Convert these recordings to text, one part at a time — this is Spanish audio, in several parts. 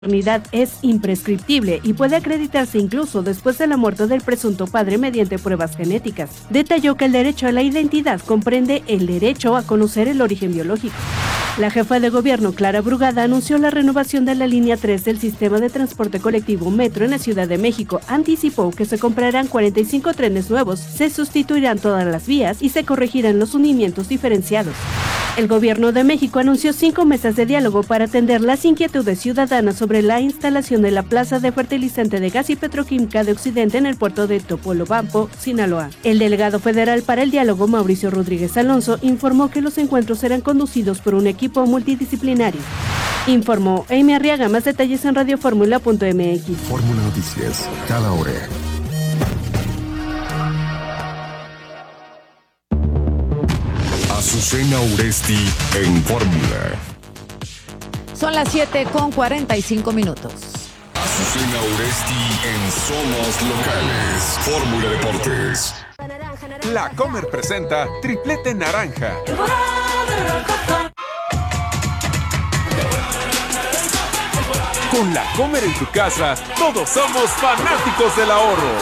paternidad es imprescriptible y puede acreditarse incluso después de la muerte del presunto padre mediante pruebas genéticas. Detalló que el derecho a la identidad comprende el derecho a conocer el origen biológico. La jefa de gobierno, Clara Brugada, anunció la renovación de la línea 3 del sistema de transporte colectivo Metro en la Ciudad de México. Anticipó que se comprarán 45 trenes nuevos, se sustituirán todas las vías y se corregirán los unimientos diferenciados. El gobierno de México anunció 5 mesas de diálogo para atender las inquietudes ciudadanas sobre la instalación de la planta de fertilizante de gas y petroquímica de Occidente en el puerto de Topolobampo, Sinaloa. El delegado federal para el diálogo, Mauricio Rodríguez Alonso, informó que los encuentros serán conducidos por un equipo multidisciplinario. Informó Amy Arriaga. Más detalles en radioformula.mx. Fórmula Noticias, cada hora. Azucena Uresti en Fórmula. Son las 7:45. Azucena Uresti en Somos Locales. Fórmula Deportes. La Comer presenta Triplete Naranja. Con La Comer en tu casa, todos somos fanáticos del ahorro.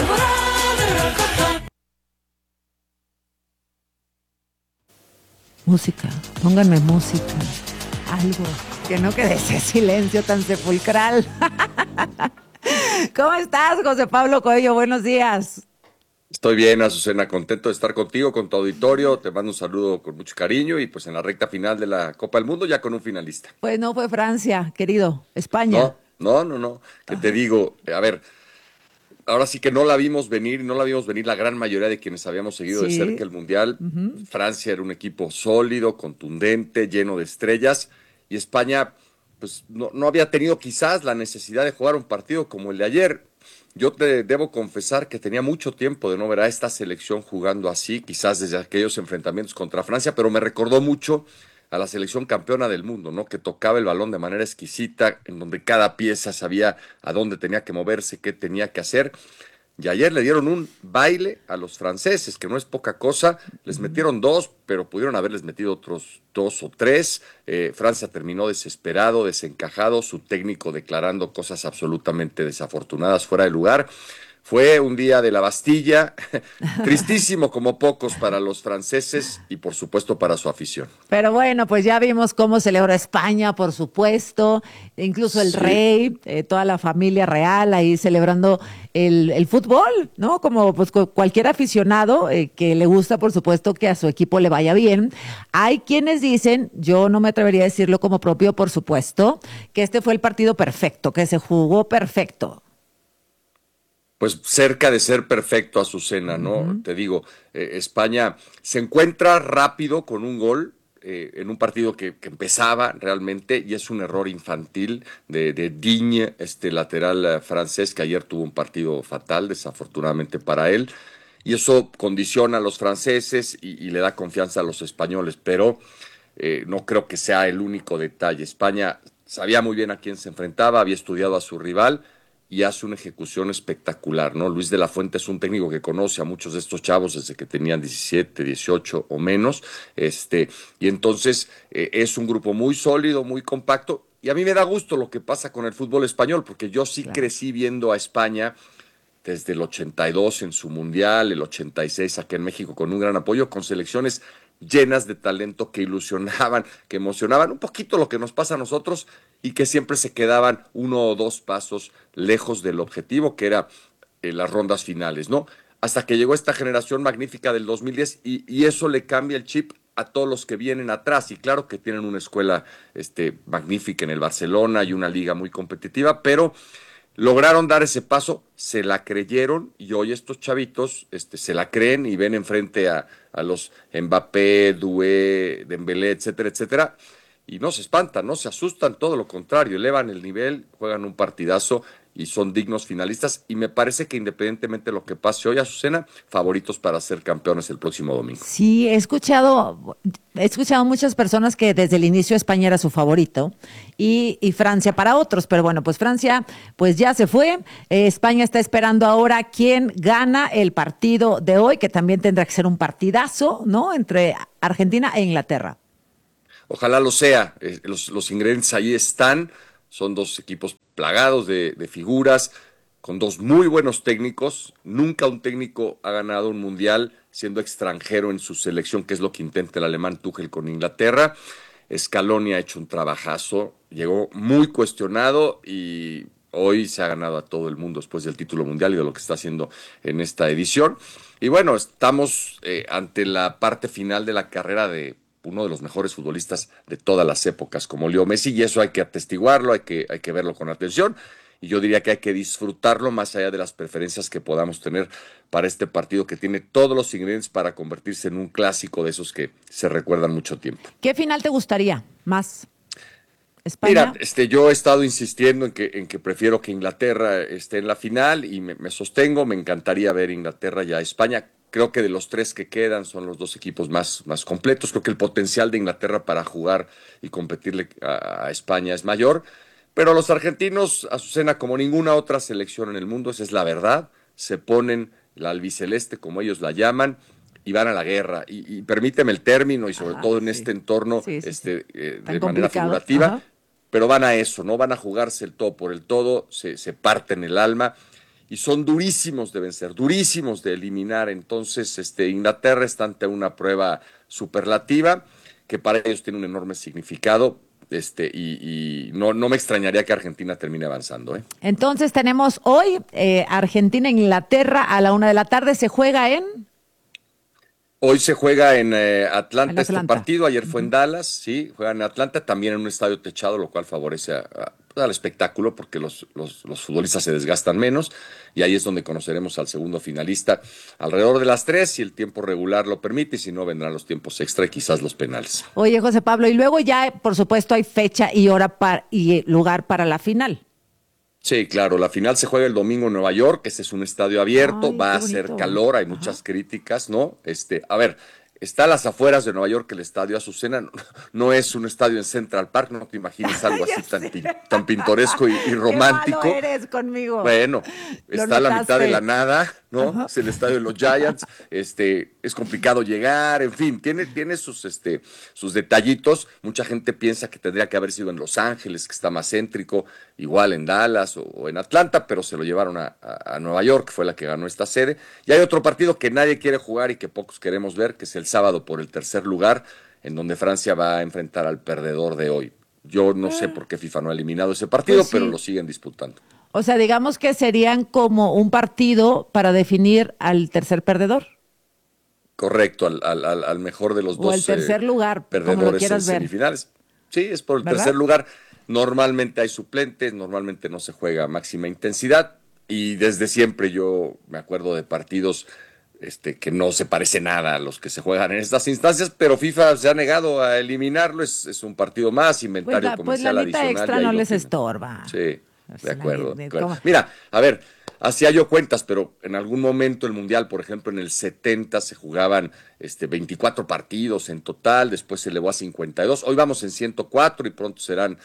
Música, pónganme música, algo, que no quede ese silencio tan sepulcral. ¿Cómo estás, José Pablo Coello? Buenos días. Estoy bien, Azucena, contento de estar contigo, con tu auditorio. Te mando un saludo con mucho cariño y pues en la recta final de la Copa del Mundo ya con un finalista. Pues no fue Francia, querido, España. No. ¿Qué te digo? A ver, ahora sí que no la vimos venir la gran mayoría de quienes habíamos seguido de cerca el Mundial. Uh-huh. Francia era un equipo sólido, contundente, lleno de estrellas, y España pues no había tenido quizás la necesidad de jugar un partido como el de ayer. Yo te debo confesar que tenía mucho tiempo de no ver a esta selección jugando así, quizás desde aquellos enfrentamientos contra Francia, pero me recordó mucho a la selección campeona del mundo, ¿no? Que tocaba el balón de manera exquisita, en donde cada pieza sabía a dónde tenía que moverse, qué tenía que hacer. Y ayer le dieron un baile a los franceses, que no es poca cosa. Les metieron 2, pero pudieron haberles metido otros 2 o 3. Francia terminó desesperado, desencajado, su técnico declarando cosas absolutamente desafortunadas, fuera de lugar. Fue un día de la Bastilla, tristísimo como pocos para los franceses y por supuesto para su afición. Pero bueno, pues ya vimos cómo celebró España, por supuesto, incluso el rey, toda la familia real ahí celebrando el fútbol, ¿no? Como pues cualquier aficionado que le gusta, por supuesto, que a su equipo le vaya bien. Hay quienes dicen, yo no me atrevería a decirlo como propio, por supuesto, que este fue el partido perfecto, que se jugó perfecto. Pues cerca de ser perfecto, Azucena, ¿no? Uh-huh. Te digo, España se encuentra rápido con un gol en un partido que empezaba realmente, y es un error infantil de Digne, lateral francés, que ayer tuvo un partido fatal, desafortunadamente para él, y eso condiciona a los franceses y le da confianza a los españoles, pero no creo que sea el único detalle. España sabía muy bien a quién se enfrentaba, había estudiado a su rival, y hace una ejecución espectacular, ¿no? Luis de la Fuente es un técnico que conoce a muchos de estos chavos desde que tenían 17, 18 o menos, y entonces es un grupo muy sólido, muy compacto, y a mí me da gusto lo que pasa con el fútbol español, porque yo sí crecí viendo a España desde el 82 en su Mundial, el 86 aquí en México con un gran apoyo, con selecciones llenas de talento que ilusionaban, que emocionaban, un poquito lo que nos pasa a nosotros, y que siempre se quedaban 1 o 2 pasos lejos del objetivo, que era las rondas finales, ¿no? Hasta que llegó esta generación magnífica del 2010 y eso le cambia el chip a todos los que vienen atrás, y claro que tienen una escuela magnífica en el Barcelona y una liga muy competitiva, pero lograron dar ese paso, se la creyeron, y hoy estos chavitos se la creen y ven enfrente a los Mbappé, Doué, Dembélé, etcétera, etcétera, y no se espantan, no se asustan, todo lo contrario, elevan el nivel, juegan un partidazo y son dignos finalistas, y me parece que independientemente de lo que pase hoy, Azucena, favoritos para ser campeones el próximo domingo. Sí, he escuchado muchas personas que desde el inicio España era su favorito y Francia para otros, pero bueno, pues Francia pues ya se fue. España está esperando ahora quién gana el partido de hoy, que también tendrá que ser un partidazo, ¿no? Entre Argentina e Inglaterra. Ojalá lo sea, los ingredientes ahí están Son dos equipos plagados de figuras, con dos muy buenos técnicos. Nunca un técnico ha ganado un mundial siendo extranjero en su selección, que es lo que intenta el alemán Tuchel con Inglaterra. Scaloni ha hecho un trabajazo, llegó muy cuestionado y hoy se ha ganado a todo el mundo después del título mundial y de lo que está haciendo en esta edición. Y bueno, estamos ante la parte final de la carrera de uno de los mejores futbolistas de todas las épocas, como Leo Messi, y eso hay que atestiguarlo, hay que verlo con atención. Y yo diría que hay que disfrutarlo más allá de las preferencias que podamos tener para este partido que tiene todos los ingredientes para convertirse en un clásico de esos que se recuerdan mucho tiempo. ¿Qué final te gustaría más? ¿España? Mira, yo he estado insistiendo en que prefiero que Inglaterra esté en la final y me sostengo. Me encantaría ver Inglaterra y a España. Creo que de los tres que quedan son los dos equipos más completos. Creo que el potencial de Inglaterra para jugar y competirle a España es mayor. Pero los argentinos, Azucena, como ninguna otra selección en el mundo, esa es la verdad, se ponen la albiceleste, como ellos la llaman, y van a la guerra. Y permíteme el término, y sobre todo en este entorno de manera figurativa, Ajá. Pero van a eso, ¿no? Van a jugarse el todo por el todo, se parten el alma, y son durísimos de vencer, durísimos de eliminar. Entonces, Inglaterra está ante una prueba superlativa, que para ellos tiene un enorme significado. Y no me extrañaría que Argentina termine avanzando, ¿eh? Entonces tenemos hoy Argentina-Inglaterra a la 1 de la tarde. ¿Se juega en? Hoy se juega en Atlanta, En Atlanta. este partido. Ayer fue en Dallas, sí, juegan en Atlanta, también en un estadio techado, lo cual favorece al espectáculo porque los futbolistas se desgastan menos, y ahí es donde conoceremos al segundo finalista alrededor de las 3, si el tiempo regular lo permite, y si no, vendrán los tiempos extra y quizás los penales. Oye, José Pablo, y luego ya, por supuesto, hay fecha y hora y lugar para la final. Sí, claro, la final se juega el domingo en Nueva York, ese es un estadio abierto, Ay, va a qué ser bonito. calor, hay muchas críticas, ¿no? A ver, está a las afueras de Nueva York el estadio Azucena, no es un estadio en Central Park, no te imagines algo así tan pintoresco y romántico. Qué malo eres conmigo. Bueno, Lo está a la mitad notaste. de la nada, ¿no? Ajá. Es el estadio de los Giants, es complicado llegar, en fin, tiene sus detallitos. Mucha gente piensa que tendría que haber sido en Los Ángeles, que está más céntrico, igual en Dallas o en Atlanta, pero se lo llevaron a Nueva York, que fue la que ganó esta sede. Y hay otro partido que nadie quiere jugar y que pocos queremos ver, que es el sábado por el tercer lugar, en donde Francia va a enfrentar al perdedor de hoy. Yo no sé por qué FIFA no ha eliminado ese partido, Pues sí. pero lo siguen disputando. O sea, digamos que serían como un partido para definir al tercer perdedor. Correcto, al mejor de los O dos al tercer lugar, como lo perdedores en quieras ver. semifinales. Sí, es por el ¿Verdad? tercer lugar. Normalmente hay suplentes, normalmente no se juega a máxima intensidad, y desde siempre yo me acuerdo de partidos que no se parece nada a los que se juegan en estas instancias, pero FIFA se ha negado a eliminarlo. Es un partido más, inventario Pues la comercial mitad adicional. extra y ahí no lo les tienen. estorba. Sí, Pues de acuerdo. la- de acuerdo. ¿cómo? Mira, a ver, hacía yo cuentas, pero en algún momento el Mundial, por ejemplo, en el 70 se jugaban 24 partidos en total, después se elevó a 52, hoy vamos en 104 y pronto serán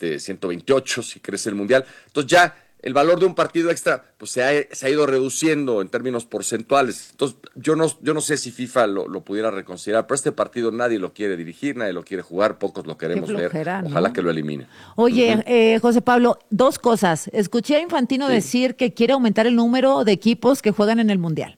128 si crece el Mundial. Entonces ya el valor de un partido extra pues se ha ido reduciendo en términos porcentuales. Entonces yo no sé si FIFA lo pudiera reconsiderar, pero este partido nadie lo quiere dirigir, nadie lo quiere jugar, pocos lo queremos flojera, ver. ¿no? Ojalá que lo elimine. Oye, José Pablo, dos cosas. Escuché a Infantino Sí. decir que quiere aumentar el número de equipos que juegan en el Mundial.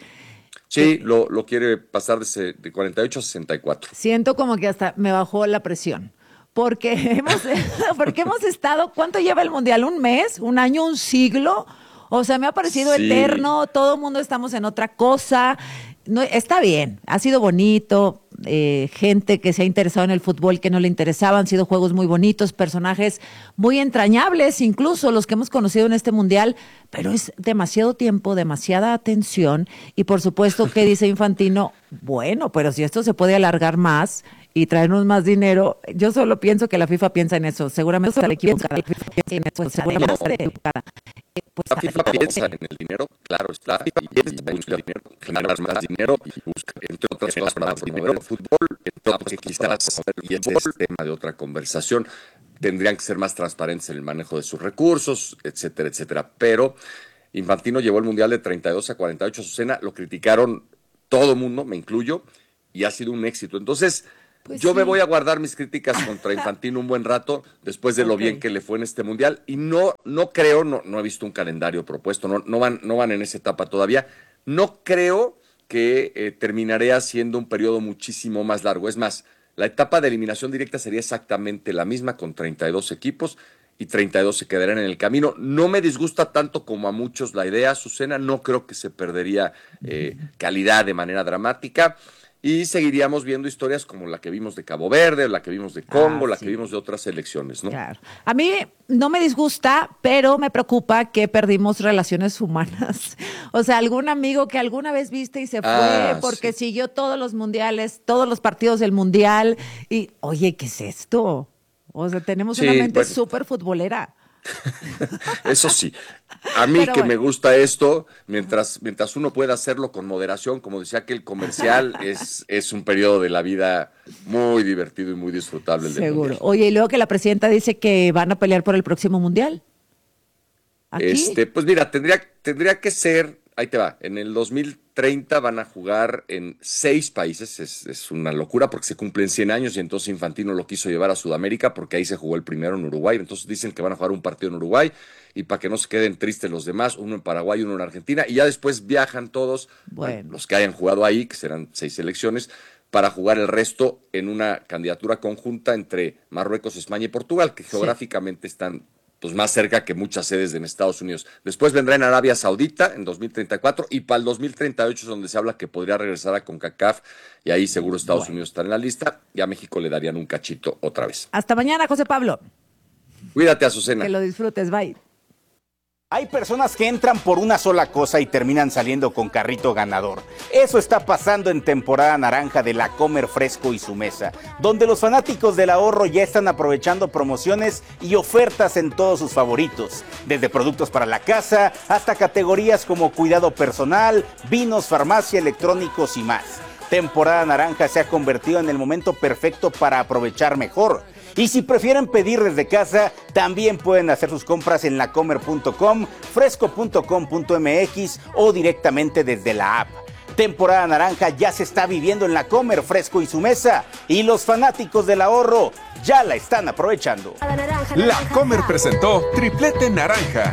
Sí, lo quiere pasar de 48 a 64. Siento como que hasta me bajó la presión. Porque porque hemos estado, ¿cuánto lleva el Mundial? ¿Un mes? ¿Un año? ¿Un siglo? O sea, me ha parecido Sí. eterno, todo el mundo estamos en otra cosa. No, está bien, ha sido bonito, gente que se ha interesado en el fútbol que no le interesaba, han sido juegos muy bonitos, personajes muy entrañables, incluso los que hemos conocido en este Mundial, pero es demasiado tiempo, demasiada atención, y por supuesto que dice Infantino, bueno, pero si esto se puede alargar más y traernos más dinero, yo solo pienso que la FIFA piensa en eso, seguramente está equivocada. La FIFA piensa en el dinero, claro está, y busca el dinero, generar más dinero y busca, entre otras cosas, para promover el fútbol, entre otras que quizás, y este es tema de otra conversación, tendrían que ser más transparentes en el manejo de sus recursos, etcétera, etcétera. Pero Infantino llevó el Mundial de 32 a 48 a Azucena, lo criticaron todo el mundo, me incluyo, y ha sido un éxito. Entonces, Pues Yo sí. me voy a guardar mis críticas contra Infantino un buen rato después de lo bien que le fue en este mundial y no creo, no he visto un calendario propuesto, no van en esa etapa todavía. No creo que terminaré haciendo un periodo muchísimo más largo. Es más, la etapa de eliminación directa sería exactamente la misma con 32 equipos y 32 se quedarán en el camino. No me disgusta tanto como a muchos la idea, Azucena. No creo que se perdería calidad de manera dramática. Y seguiríamos viendo historias como la que vimos de Cabo Verde, la que vimos de Congo, la que vimos de otras selecciones, ¿no? Claro. A mí no me disgusta, pero me preocupa que perdimos relaciones humanas. O sea, algún amigo que alguna vez viste y se fue porque siguió todos los mundiales, todos los partidos del mundial. Y, oye, ¿qué es esto? O sea, tenemos una mente súper futbolera. Eso sí, a mí me gusta esto, mientras uno pueda hacerlo con moderación, como decía aquel comercial, es un periodo de la vida muy divertido y muy disfrutable. Seguro. Oye, y luego que la presidenta dice que van a pelear por el próximo mundial. ¿Aquí? Pues mira, tendría que ser, ahí te va, en el 2030 van a jugar en 6 países, es una locura porque se cumplen 100 años y entonces Infantino lo quiso llevar a Sudamérica porque ahí se jugó el primero en Uruguay, entonces dicen que van a jugar un partido en Uruguay y para que no se queden tristes los demás, uno en Paraguay, uno en Argentina y ya después viajan todos, los que hayan jugado ahí, que serán 6 selecciones, para jugar el resto en una candidatura conjunta entre Marruecos, España y Portugal, que geográficamente están pues más cerca que muchas sedes en Estados Unidos. Después vendrá en Arabia Saudita en 2034 y para el 2038 es donde se habla que podría regresar a CONCACAF y ahí seguro Estados Unidos está en la lista y a México le darían un cachito otra vez. Hasta mañana, José Pablo. Cuídate, Azucena. Que lo disfrutes, bye. Hay personas que entran por una sola cosa y terminan saliendo con carrito ganador. Eso está pasando en temporada naranja de La Comer Fresco y Su Mesa, donde los fanáticos del ahorro ya están aprovechando promociones y ofertas en todos sus favoritos, desde productos para la casa hasta categorías como cuidado personal, vinos, farmacia, electrónicos y más. Temporada naranja se ha convertido en el momento perfecto para aprovechar mejor. Y si prefieren pedir desde casa, también pueden hacer sus compras en lacomer.com, fresco.com.mx o directamente desde la app. Temporada naranja ya se está viviendo en La Comer Fresco y Su Mesa y los fanáticos del ahorro ya la están aprovechando. La Comer presentó Triplete Naranja.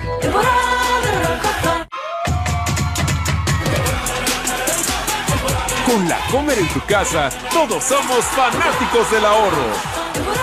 Con La Comer en tu casa, todos somos fanáticos del ahorro.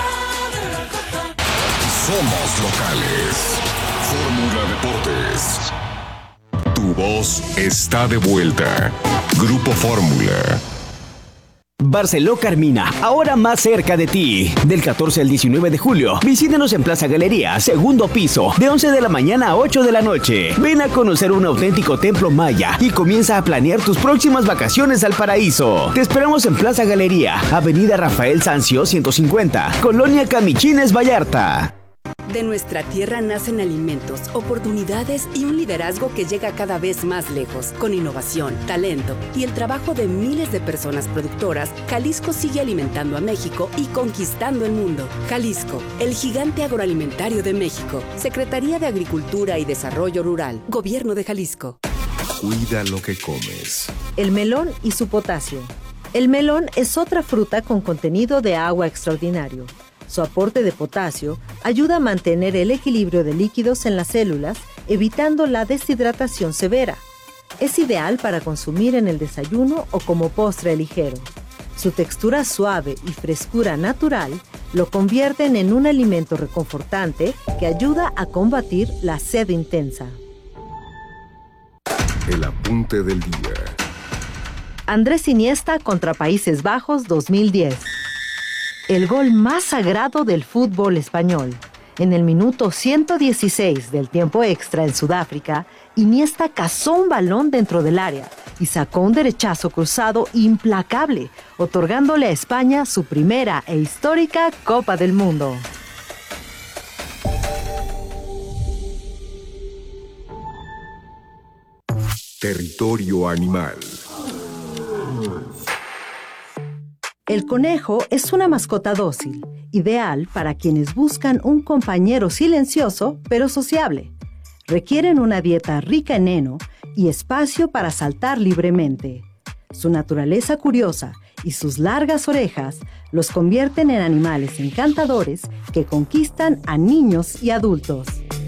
Somos locales. Fórmula Deportes. Tu voz está de vuelta. Grupo Fórmula. Barceló Carmina, ahora más cerca de ti. Del 14 al 19 de julio, visítanos en Plaza Galería, segundo piso, de 11 de la mañana a 8 de la noche. Ven a conocer un auténtico templo maya y comienza a planear tus próximas vacaciones al paraíso. Te esperamos en Plaza Galería, Avenida Rafael Sanzio 150, Colonia Camichines, Vallarta. De nuestra tierra nacen alimentos, oportunidades y un liderazgo que llega cada vez más lejos. Con innovación, talento y el trabajo de miles de personas productoras, Jalisco sigue alimentando a México y conquistando el mundo. Jalisco, el gigante agroalimentario de México. Secretaría de Agricultura y Desarrollo Rural. Gobierno de Jalisco. Cuida lo que comes. El melón y su potasio. El melón es otra fruta con contenido de agua extraordinario. Su aporte de potasio ayuda a mantener el equilibrio de líquidos en las células, evitando la deshidratación severa. Es ideal para consumir en el desayuno o como postre ligero. Su textura suave y frescura natural lo convierten en un alimento reconfortante que ayuda a combatir la sed intensa. El apunte del día. Andrés Iniesta contra Países Bajos 2010. El gol más sagrado del fútbol español. En el minuto 116 del tiempo extra en Sudáfrica, Iniesta cazó un balón dentro del área y sacó un derechazo cruzado implacable, otorgándole a España su primera e histórica Copa del Mundo. Territorio animal. El conejo es una mascota dócil, ideal para quienes buscan un compañero silencioso pero sociable. Requieren una dieta rica en heno y espacio para saltar libremente. Su naturaleza curiosa y sus largas orejas los convierten en animales encantadores que conquistan a niños y adultos.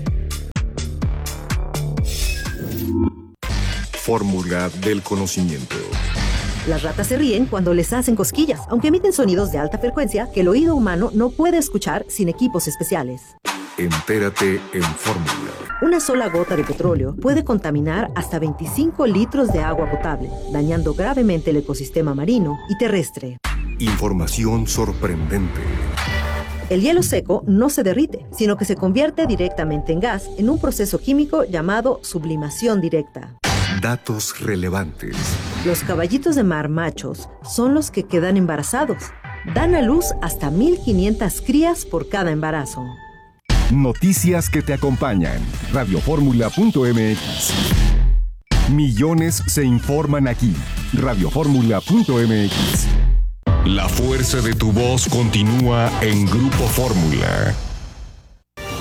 Fórmula del conocimiento. Las ratas se ríen cuando les hacen cosquillas, aunque emiten sonidos de alta frecuencia que el oído humano no puede escuchar sin equipos especiales. Entérate en Fórmula. Una sola gota de petróleo puede contaminar hasta 25 litros de agua potable, dañando gravemente el ecosistema marino y terrestre. Información sorprendente. El hielo seco no se derrite, sino que se convierte directamente en gas en un proceso químico llamado sublimación directa. Datos relevantes. Los caballitos de mar machos son los que quedan embarazados. Dan a luz hasta 1,500 crías por cada embarazo. Noticias que te acompañan. Radioformula.mx. Millones se informan aquí. Radioformula.mx. La fuerza de tu voz continúa en Grupo Fórmula.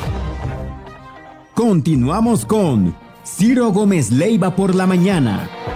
Continuamos con Ciro Gómez Leiva por la mañana.